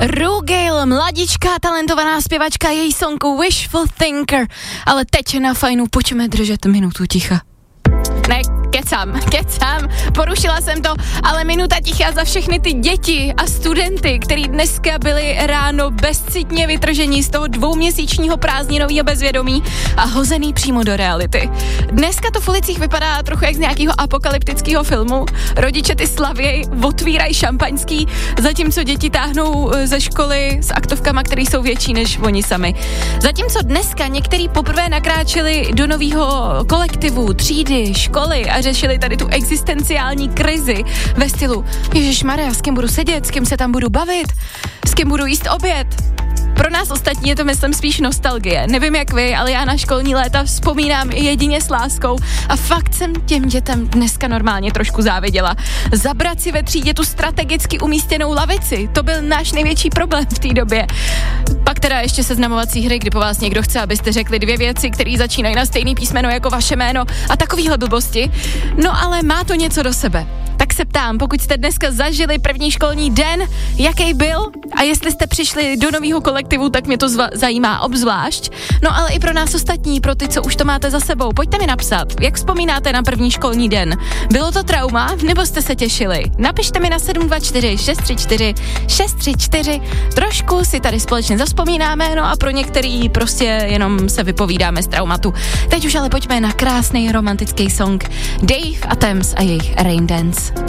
Rugil, mladičká, talentovaná zpěvačka, její song Wishful Thinker. Ale teď na Fajnu pojďme držet minutu ticha. Ne, kecám, porušila jsem to, ale minuta ticha za všechny ty děti a studenty, který dneska byli ráno bezcitně vytržení z toho 2měsíčního prázdninového bezvědomí a hozený přímo do reality. Dneska to v ulicích vypadá trochu jak z nějakého apokalyptického filmu. Rodiče ty slavěj, otvírají šampaňský, zatímco děti táhnou ze školy s aktovkama, které jsou větší než oni sami. Zatímco dneska některý poprvé nakráčeli do nového kolektivu, třídy, školy a řešili tady tu existenciální krizi ve stylu Ježišmarja, s kým budu sedět, s kým se tam budu bavit, s kým budu jíst oběd. Pro nás ostatní je to, myslím, spíš nostalgie. Nevím jak vy, ale já na školní léta vzpomínám jedině s láskou a fakt jsem těm dětem dneska normálně trošku záviděla. Zabrat si ve třídě tu strategicky umístěnou lavici, to byl náš největší problém v té době. Pak teda ještě seznamovací hry, kdy po vás někdo chce, abyste řekli 2 věci, které začínají na stejný písmeno jako vaše jméno a takovýhle blbosti. No ale má to něco do sebe. Tak se ptám, pokud jste dneska zažili první školní den, jaký byl a jestli jste přišli do nového kolektivu, tak mě to zajímá obzvlášť. No ale i pro nás ostatní, pro ty, co už to máte za sebou, pojďte mi napsat, jak vzpomínáte na první školní den. Bylo to trauma, nebo jste se těšili? Napište mi na 724 634 634. Trošku si tady společně zavzpomínáme, no a pro některý prostě jenom se vypovídáme z traumatu. Teď už ale pojďme na krásný romantický song Dave a Thames a jejich Rain Dance.